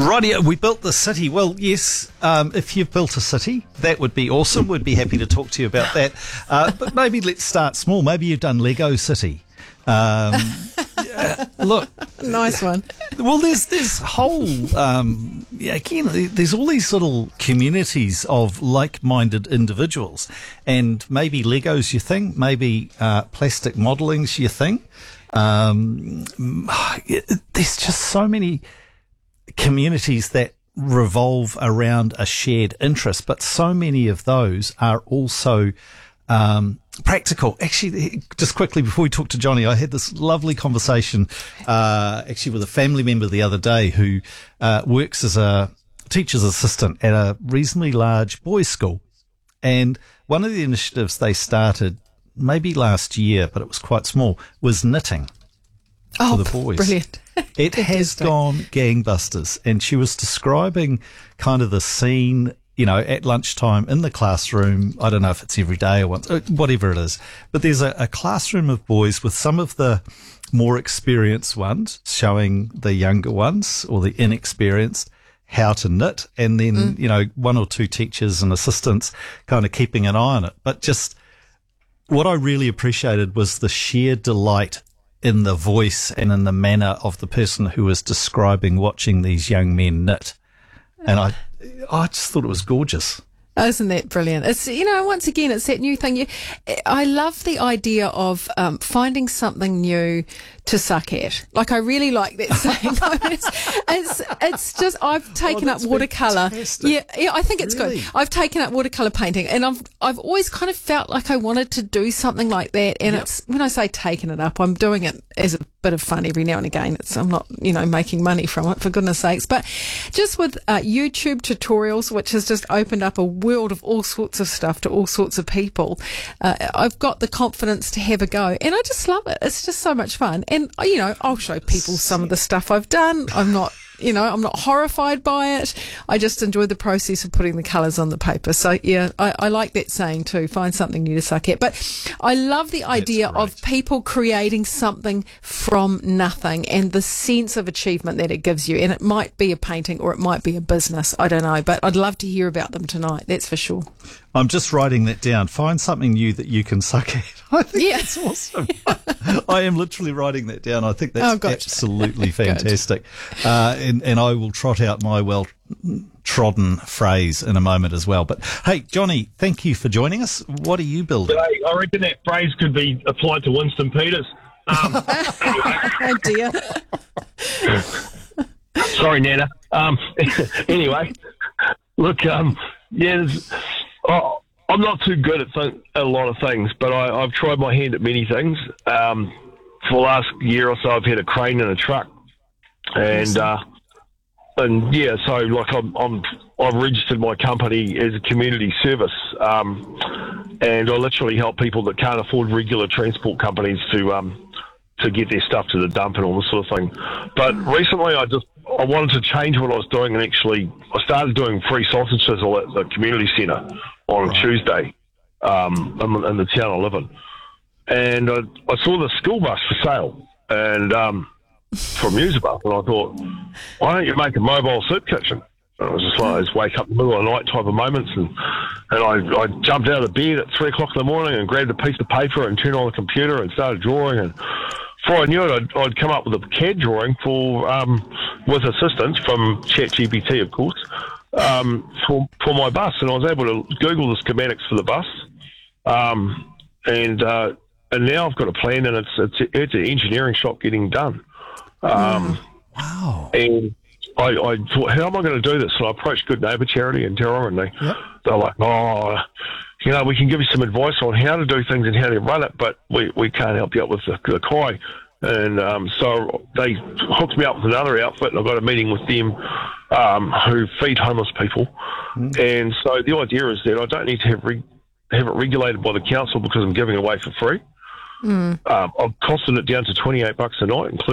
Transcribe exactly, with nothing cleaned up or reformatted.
Rightio, we built the city. Well, yes, um, if you've built a city, that would be awesome. We'd be happy to talk to you about that. Uh, but maybe let's start small. Maybe you've done Lego City. Um, yeah, look, nice one. Well, there's this whole, um, yeah, again, there's all these little communities of like-minded individuals, and maybe Lego's your thing, maybe uh, plastic modelling's your thing. Um, there's just so many communities that revolve around a shared interest, but so many of those are also um, practical. Actually, just quickly before we talk to Johnny, I had this lovely conversation uh, actually with a family member the other day who uh, works as a teacher's assistant at a reasonably large boys' school. And one of the initiatives they started maybe last year, but it was quite small, was knitting oh, for the boys. Brilliant. It has gone gangbusters. And she was describing kind of the scene, you know, at lunchtime in the classroom. I don't know if it's every day or once, whatever it is. But there's a, a classroom of boys with some of the more experienced ones showing the younger ones or the inexperienced how to knit. And then, mm. you know, one or two teachers and assistants kind of keeping an eye on it. But just what I really appreciated was the sheer delight in the voice and in the manner of the person who was describing watching these young men knit. And I, I just thought it was gorgeous. Oh, isn't that brilliant? It's, you know, once again, it's that new thing. You, I love the idea of um, finding something new to suck at. Like, I really like that saying. I mean, it's, it's, it's just, I've taken oh, up watercolour. Yeah, yeah, I think it's really? good. I've taken up watercolour painting, and I've, I've always kind of felt like I wanted to do something like that. And yep. it's, when I say taking it up, I'm doing it as a bit of fun every now and again. It's, I'm not, you know, making money from it, for goodness sakes. But just with uh, YouTube tutorials, which has just opened up a world of all sorts of stuff to all sorts of people, uh, I've got the confidence to have a go, and I just love it. It's just so much fun. And, you know, I'll show people some of the stuff I've done. I'm not, you know, I'm not horrified by it. I just enjoy the process of putting the colours on the paper. So, yeah, I, I like that saying too, find something new to suck at. But I love the idea of people creating something from nothing and the sense of achievement that it gives you. And it might be a painting or it might be a business. I don't know. But I'd love to hear about them tonight. That's for sure. I'm just writing that down. Find something new that you can suck at. I think yeah. that's awesome. I am literally writing that down. I think that's oh, gotcha. absolutely fantastic. uh, and, and I will trot out my well-trodden phrase in a moment as well. But, hey, Johnny, thank you for joining us. What are you building? I reckon that phrase could be applied to Winston Peters. Um, oh, dear. Sorry, Nana. Um, anyway, look, um, yeah, oh, I'm not too good at, th- at a lot of things, but I, I've tried my hand at many things. Um, for the last year or so, I've had a crane and a truck, and uh, and yeah, so like I'm, I'm I've registered my company as a community service, um, and I literally help people that can't afford regular transport companies to um, to get their stuff to the dump and all this sort of thing. But recently, I just I wanted to change what I was doing, and actually I started doing free sausage sizzle at the community centre on a Tuesday um, in, in the town I live in. And I, I saw the school bus for sale and um, from Musabah, and I thought, why don't you make a mobile soup kitchen? And I was just like, I just wake up in the middle of the night type of moments, and, and I, I jumped out of bed at three o'clock in the morning and grabbed a piece of paper and turned on the computer and started drawing, and before I knew it, I'd, I'd come up with a C A D drawing for um, with assistance from ChatGPT, of course, um, for for my bus, and I was able to Google the schematics for the bus, um, and uh, and now I've got a plan, and it's it's it's an engineering shop getting done. Um, wow! And I, I thought, how am I going to do this? So I approached Good Neighbour Charity in Tauranga, and they yep. they're like, oh, you know, we can give you some advice on how to do things and how to run it, but we, we can't help you out with the, the K I. And um, so they hooked me up with another outfit, and I got a meeting with them um, who feed homeless people. Mm. And so the idea is that I don't need to have, re- have it regulated by the council because I'm giving it away for free. Mm. Um, I've costed it down to twenty-eight bucks a night, including